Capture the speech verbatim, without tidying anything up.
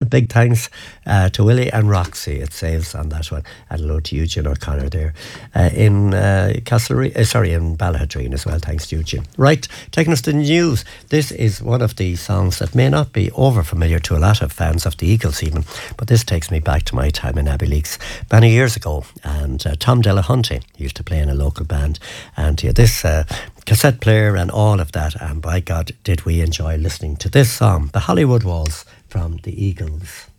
big thanks uh, to Willie and Roxy. It saves on that one. And hello to Eugene O'Connor there uh, in uh, Castlereagh, uh, sorry, in Ballahadreen as well. Thanks to Eugene. Right, taking us to the news. This is one of the songs that may not be over familiar to a lot of fans of the Eagles even, but this takes me back to my time in Abbeyleix many years ago. And uh, Tom Delahunty used to play in a local band, and he had this uh, cassette player and all of that, and by God did we enjoy listening to this song, The Hollywood Waltz from the Eagles.